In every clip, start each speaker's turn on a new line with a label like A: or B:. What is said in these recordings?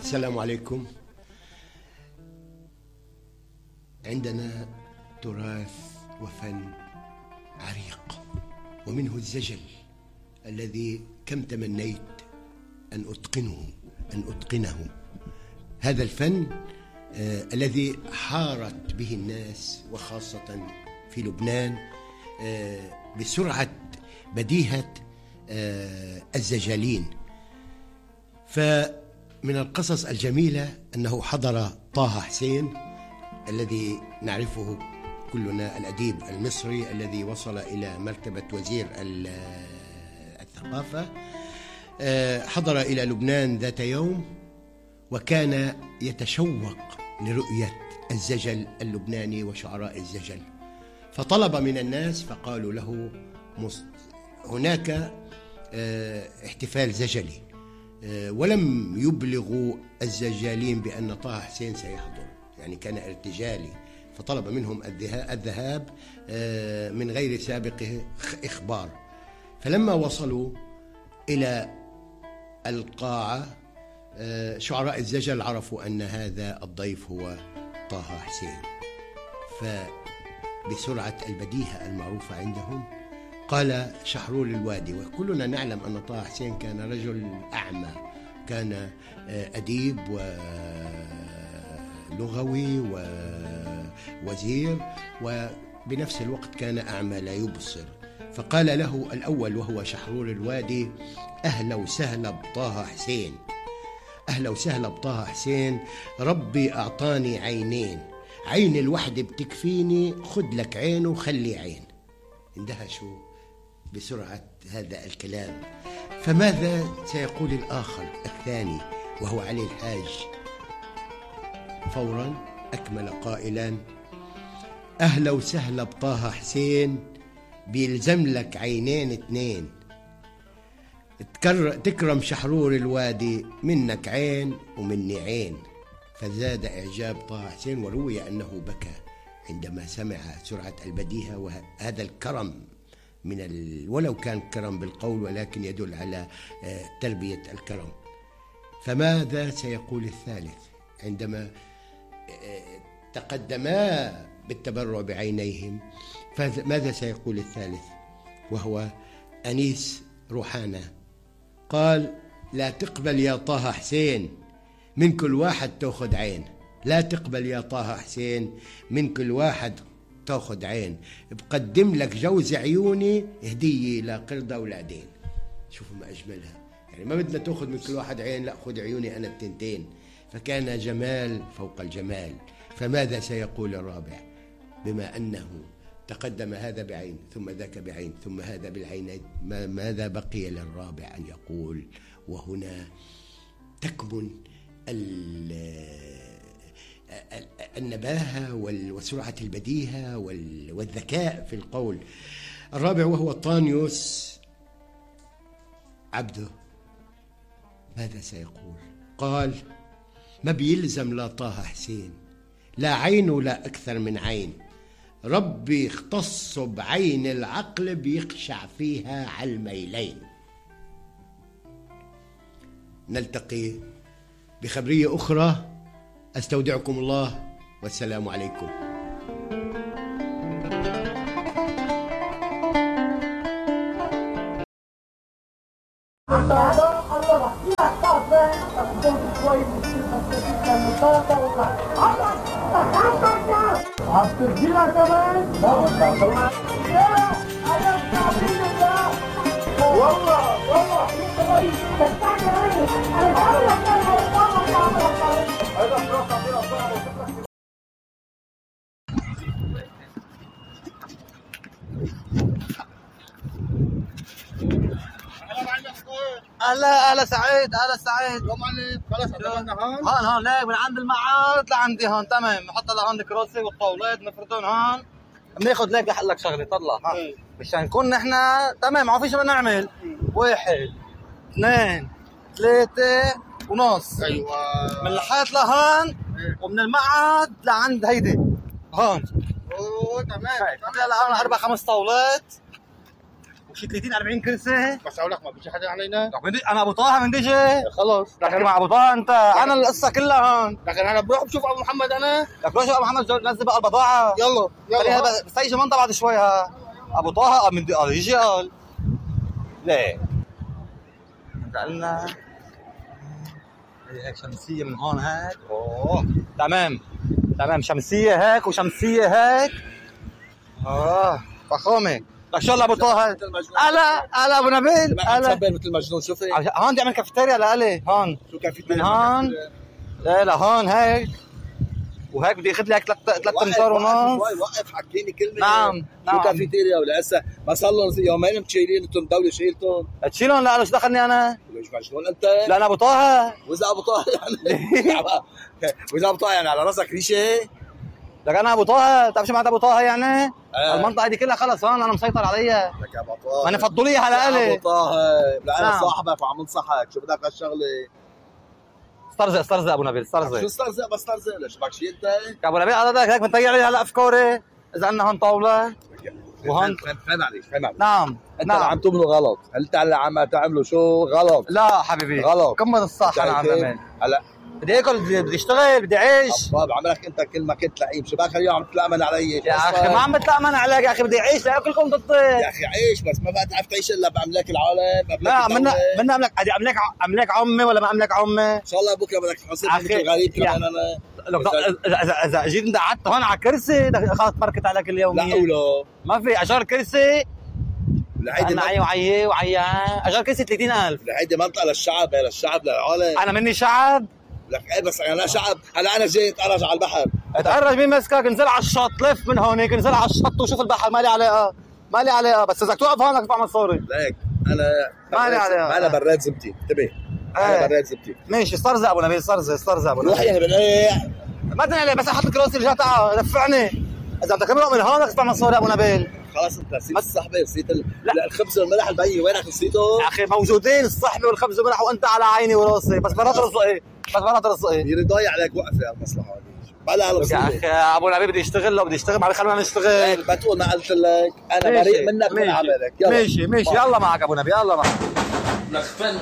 A: السلام عليكم. عندنا تراث وفن عريق، ومنه الزجل الذي كم تمنيت أن أتقنه. هذا الفن الذي حارت به الناس وخاصة في لبنان بسرعة بديهة الزجالين. فمن القصص الجميلة أنه حضر طه حسين الذي نعرفه كلنا، الأديب المصري الذي وصل إلى مرتبة وزير الثقافة، حضر إلى لبنان ذات يوم وكان يتشوق لرؤية الزجل اللبناني وشعراء الزجل، فطلب من الناس فقالوا له هناك احتفال زجلي، ولم يبلغوا الزجالين بأن طه حسين سيحضر، يعني كان ارتجالي، فطلب منهم الذهاب من غير سابق إخبار. فلما وصلوا إلى القاعة شعراء الزجل عرفوا أن هذا الضيف هو طه حسين، فبسرعة البديهة المعروفة عندهم قال شحرور الوادي، وكلنا نعلم أن طه حسين كان رجل أعمى، كان أديب ولغوي ووزير، وبنفس الوقت كان أعمى لا يبصر. فقال له الأول وهو شحرور الوادي: أهلا وسهلا بطه حسين، أهلا وسهلا بطه حسين، ربي أعطاني عينين، عين الوحدة بتكفيني، خد لك عين وخلي عين. اندهشوا بسرعة هذا الكلام. فماذا سيقول الآخر الثاني وهو علي الحاج؟ فورا أكمل قائلا: أهلا وسهلا بطه حسين، بيلزم لك عينين اتنين، تكرم شحرور الوادي، منك عين ومني عين. فزاد إعجاب طه حسين، وروي أنه بكى عندما سمع سرعة البديهة وهذا الكرم ولو كان كرم بالقول ولكن يدل على تربية الكرم. فماذا سيقول الثالث عندما تقدما بالتبرع بعينيهم؟ فماذا سيقول الثالث وهو أنيس روحانة؟ قال: لا تقبل يا طه حسين، من كل واحد تأخذ عين، لا تقبل يا طه حسين، من كل واحد تأخذ عين، بقدم لك جوز عيوني هدية لقرد أولادين. شوفوا ما أجملها، يعني ما بدنا تأخذ من كل واحد عين، لا خذ عيوني أنا التنتين. فكان جمال فوق الجمال. فماذا سيقول الرابع بما أنه تقدم هذا بعين ثم ذاك بعين ثم هذا بالعينين؟ ماذا بقي للرابع أن يقول؟ وهنا تكمن النباهة وسرعة البديهة والذكاء في القول. الرابع وهو طانيوس عبده، ماذا سيقول؟ قال: ما بيلزم لا طه حسين، لا عين ولا أكثر من عين، ربي اختص بعين العقل بيقشع فيها على الميلين. نلتقي بخبرية أخرى، أستودعكم الله والسلام عليكم.
B: هلا سعيد، هلا سعيد. خلص عندنا هون ليك من عند المعارض لعندي هون، تمام. نحط لهون الكراسي والطاولات نفردهم هون، بناخذ ليك لك شغله. طلع مشان نكون نحن تمام، ما فيش بدنا نعمل 1 2 3 ونص.
C: ايوه،
B: من الحيط لهون ومن المعهد لعند هيدي هون.
C: اوه تمام.
B: هلا 4 5 طاولات وشي 30 40 كرسي.
C: بس اقول لك ما بيجي حدا علينا.
B: انا ابو طه من دجي.
C: خلص
B: لكن مع ابو طه انت انا القصه كلها هون.
C: لكن انا بروح بشوف ابو محمد انا.
B: لك روح شوف ابو محمد نزل بقى البضاعه.
C: يلا
B: بس هي منطقه بعد شوي ها. ابو طه من يجي قال ليه؟ قالنا هيك شمسيه من هون هيك. اوه تمام شمسيه هيك وشمسيه هيك. فخامه. لك شو ابو طه هلا ابو نبيل
C: هلا مثل مجنون. شوفي
B: هون بدي اعمل كافيتيريا لالي هون.
C: شو كافيتيريا
B: من هون لا هون هيك وهيك بدي اخذ لي هيك 3 امتار ونص.
C: وقف حكيني كلمه.
B: نعم
C: شو كافيتيريا ولا هسه ما صار لهم يومين مشيلين انتم الدوله شيلتهم.
B: تشيلهم لا شو دخلني انا؟
C: ليش مجنون انت؟
B: لا انا ابو طه.
C: واذا ابو طه يعني واذا ابو طه يعني على راسك ريشه.
B: لك انا ابو طه بتعرف شو معناتها ابو طه يعني؟ المنطقه دي كلها خلص هون انا مسيطر عليها.
C: لك يا ابو طه
B: انا فضلوا لي على الي
C: ابو طه. لا انا صاحبك وعم انصحك. شو بدك هالشغله؟
B: استرزق ابو نبيل استرزق.
C: شو استرزق بس استرزق ليش بدك شيء انت؟
B: يا ابو نبيل هذا هيك بنطيع لي هلا افكاري. اذا عندنا هون طاوله وهون
C: فهم عليك.
B: نعم
C: انت اللي عم تعملوا غلط. انت اللي عم تعملوا شو غلط.
B: لا حبيبي
C: غلط.
B: كمل الصح. انا عم بعمل
C: هلا
B: بدي اكل بدي اشتغل بدي اعيش.
C: طب عملك انت كل ما كنت لعيب. شو بك اليوم عم تتلامن علي
B: يا اخي ما عم بتلامن عليك يا اخي بدي اعيش لاكلكم ضدي
C: يا اخي عيش بس ما بقى تعرف تعيش الا باملاك العالم.
B: لا منا املاك عمي ولا ما املاك عمي.
C: ان شاء الله بكره بدك تحاسبني مثل غريب كمان انا.
B: اذا اجيت انت قعدت هون على كرسي خلص بركت عليك اليوميه.
C: لا ولا
B: ما في اجار كرسي.
C: هيدي
B: وعي اجار كرسي 30,000.
C: هيدي منطقه للشعب. هي للشعب للعالم.
B: انا مني شعب.
C: لك ايه بس انا شعب. هلا انا جاي اتعرج على البحر.
B: اتعرج مين مسكك؟ انزل على الشط لف من هونيك انزل على الشط وشوف البحر. مالي علاقه بس اذا توقف هون بدك تدفع مصاري.
C: ليك انا
B: مالي عليها.
C: انا براد زبتي انتبه. انا براد زبتي.
B: ماشي استرزق ابو نبيل استرزق ابو نبيل.
C: روح يعني بنقيع
B: ما تنقلي بس احط لك راسي رجعت دفعني. اذا بدك تمرق من هون بدك تدفع مصاري ابو نبيل.
C: خلاص انت نسيت الصحبه نسيت الخبز والملح البي. وينك نسيته؟
B: يا اخي موجودين الصحبه والخبز والملح وانت على عيني وراسي بس مرات رزقي
C: يري ضايع عليك. وقف يا المصلحه هذه بلا
B: يا اخي ابو نبيل بدي اشتغل ما بيخلونا نشتغل.
C: بتقول ما قلت لك انا بريء منك من عملك.
B: ماشي يلا معك ابو نبيل يلا معك.
C: لك فن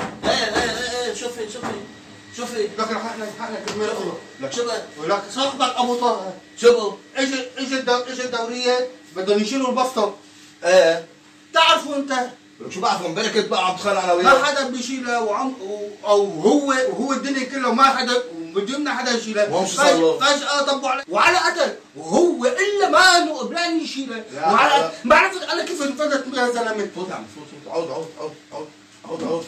C: ايه شوفي
A: لك حقنا كلمه اخرى.
C: لك شو
A: ولك صاحبك ابو طه
C: شو
A: اجى الدوريه بدهم يشيلوا البسطه.
C: ايه
A: تعرفوا انت
C: شو بعرفوا امبارح كنت بقى عم تخانق انا وياه.
A: ما حدا بيشيلها او هو الدنيا كلها ما حدا بدنا حدا يشيلها. فجأة طبوا عليه وعلى قتل وهو الا ما انه قبلان يشيلها. وعلى ما عرفت انا كيف انفذت يا زلمه.
C: فوت عم فوت عود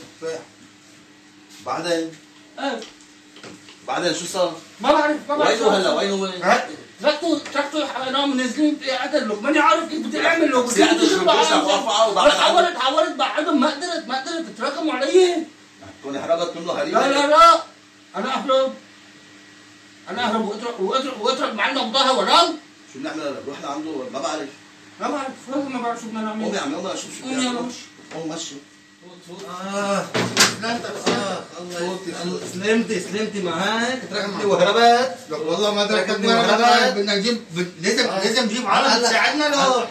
C: بعدين شو صار؟
A: ما بعرف
C: وينه هلا وينه
A: تركته نام نازلين قتل له ماني عارف كيف بدي اعمل له. حاولت بعدهم ما قدرت تراكموا علي.
C: تكوني حرقت منه هريبه.
A: لا انا اهرب واترك معنا بضاها وراه.
C: شو بنعمل هلا؟ بروح لعنده ما بعرف
A: ما بعرف شو بدنا نعمل.
C: قومي عم يلا شوف شو بدنا نعمل. قوم مشي.
B: سلمتي ما هيك تركتني وهربت.
A: والله ما تركتني وهربت. بدنا نجيب لازم نجيب عالم تساعدنا له.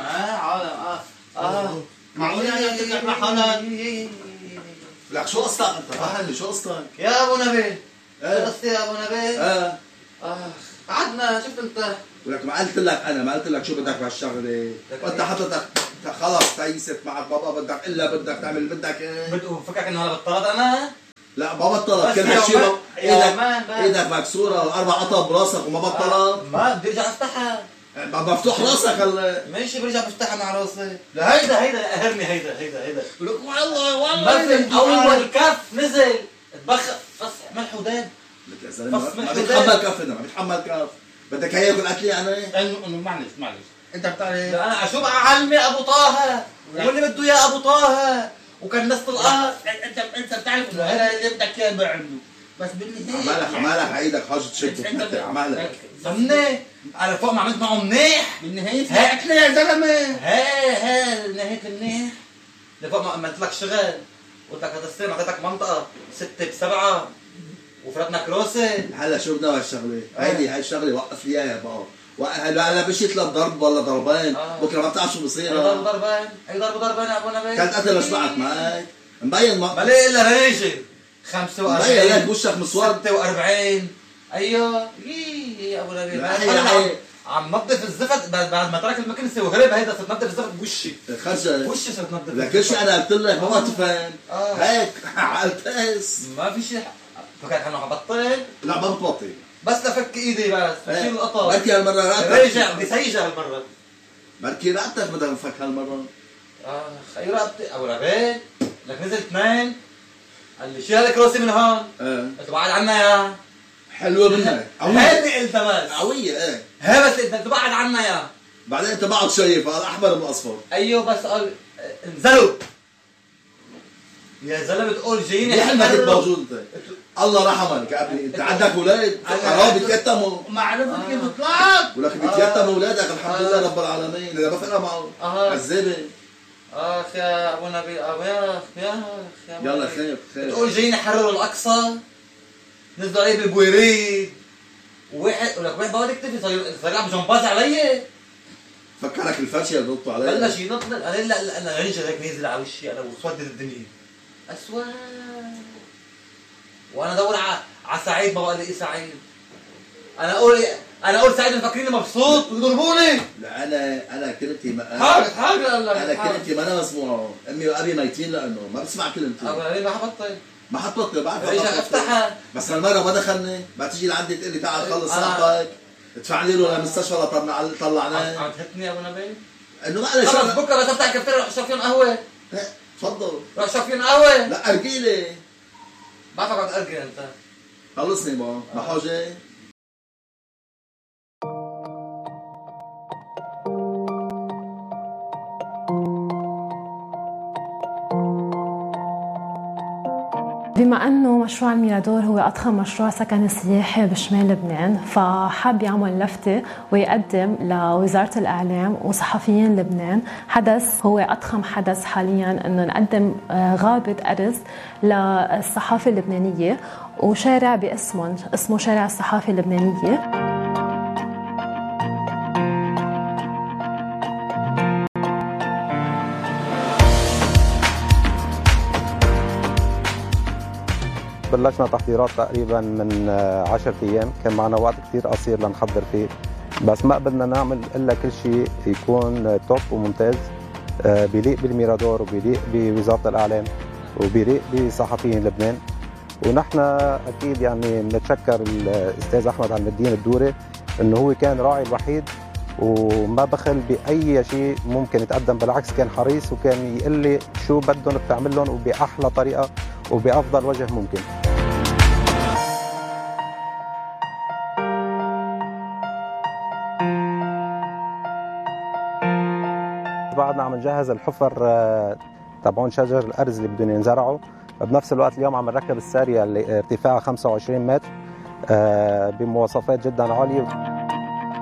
B: عالم
A: معقول يعني تطلع حالك.
C: لك شو قصتك انت؟ راح شو قصتك؟
B: يا ابو نبيل شو قصتي يا ابو نبيل؟ قعدنا شفت انت.
C: ولك ما قلت لك شو بدك بهالشغله. وانت حضرتك خلص تيست معك بابا بدك تعمل بدك ايه.
B: فكرك انه انا بطلت انا؟
C: لا ما بطلت. كل هالشيء ايدك مكسوره و4 قطع براسك وما بطلت.
B: ما بدي ارجع افتحها.
C: مفتوح راسك هلا.
B: ماشي برجع بفتحها مع راسي. لا هيدا اهرني هيدا
A: لك والله
B: اول كف نزل اتبخر بس ملح وداب.
C: لك يا زلمه ما بيتحمل كف. ما بيتحمل كف. بدك اياه ياكل اكل يعني؟
A: انه معلش انت بتعرف.
B: لا انا اشوف علمي ابو طه واللي بده اياه ابو طه وكان الناس طلقات.
A: انت بتعرف انه هذا اللي بدك اياه بعمله بس بالنهايه
C: عمالك عيدك حاجه تشد وتنتع عمالك
B: ضمني على فوق ما عملت معه منيح.
A: بالنهايه هاكله يا زلمه.
B: نهايه المنيح لفوق ما عملت لك شغل قلت لك هتستلم اعطيتك منطقه 6 ب7 وفرتنا كروسه.
C: هلا شو بدنا هالشغله؟ هاي الشغله وقف لي اياها بابا هلا مشيت لضرب ولا ضربين بكره ما بتعرف شو بصير.
B: ضرب ضربين اي ضرب ضربين يا ابو نبيل.
C: كانت قتل شبعت معك مبين
B: ما ليه الا ريشه 45
C: مبين لك وشك مسود
B: 46 ايوه يا ابو نبيل. عم نظف الزفت بعد ما ترك المكنسه وهرب. هيدا صرت نظف الزفت بوشي
C: خرجت
B: وشي صرت نظف.
C: لكن شيء انا قلت لك ما تفهم هيك عالتقس
B: ما في شيء. فكرت انه حبطل.
C: لا ما بتبطل
B: بس لفك ايدي بس بشيل القطر.
C: بركي هالمره راتب
B: رجع بدي سيجه هالمره.
C: بركي راتب بدها نفك هالمره.
B: خي راتبي ابو نبيل لك نزل 2 قال لي شيل الكراسي من هون. قلت بعد عنا يا
C: حلوه منك
B: هيدي قلت بس
C: قويه
B: هي بس انت بعد عنا يا
C: بعدين انت بعد شايف هذا احمر من اصفر.
B: ايوه بس قال انزلوا يا زلمه بتقول جايين
C: يا حلمك كنت موجود انت. الله رحمك يا ابني انت عندك اولاد حرام بيتيتموا.
B: معرفت كيف طلعت
C: ولك بيتيتموا اولادك الحمد لله رب العالمين. اذا ما فرق معه عذابه.
B: يا ابو نبيل يا
C: يلا خير
B: بتقول جايين يحرروا الاقصى نزلوا عليه بالبويريد وواحد ولك واحد بقعد يكتفي صار يلعب جمباز علي.
C: فكرك الفرشه اللي بنطوا عليه
B: بلش ينطلق. انا لا رجع هيك نازل على وشي انا وسودت الدنيا اسود. وانا ادور على سعيد ما بقى الاقي سعيد. انا اقول سعيد مفكريني مبسوط ويضربوني.
C: لا انا كلمتي
B: حاجه قال لك
C: انا كلمتي ما انا مسموعه. امي وابي ميتين لانه ما بسمع كلمتي.
B: ما حبطل
C: ما حطبطل بعرف
B: رجع افتحها.
C: بس هالمره ما دخلني. ما تيجي لعندي تقول لي تعال خلص صاحبك ادفع لي له للمستشفى طلعناه.
B: عم تهتني يا ابو نبيل
C: انه ما انا
B: خلص بكره بس افتح الكافتيريا روح اشرب فيهم قهوه.
C: تفضل
B: روح اشرب فيهم قهوه.
C: لا ارجي لي
B: بعرفك عم تأرجي انت.
C: خلصني ما حاجه.
D: بما أنه مشروع الميرادور هو أضخم مشروع سكني سياحي بشمال لبنان، فحاب يعمل لفتة ويقدم لوزارة الإعلام وصحفيين لبنان حدث هو أضخم حدث حالياً، أنه نقدم غابة أرز للصحافة اللبنانية وشارع باسمه اسمه شارع الصحافة اللبنانية.
E: بلشنا تحضيرات تقريبا من 10 ايام، كان معنا وقت كثير قصير لنحضر فيه، بس ما قدرنا نعمل الا كل شيء يكون توب وممتاز بيليق بالميرادور وبيليق بوزاره الاعلام وبيليق بصحفيين لبنان. ونحن اكيد يعني بنتشكر الاستاذ احمد عم الدين الدوري انه هو كان راعي الوحيد وما بخل باي شيء ممكن يتقدم، بالعكس كان حريص وكان يقول لي شو بدهم بتعمل لهم وباحلى طريقه وبأفضل وجه ممكن. بعدنا عم نجهز الحفر تبعون شجر الأرز اللي بدهم ينزرعوا، بنفس الوقت اليوم عم نركب السارية اللي ارتفاعها 25 متر بمواصفات جدا عالية.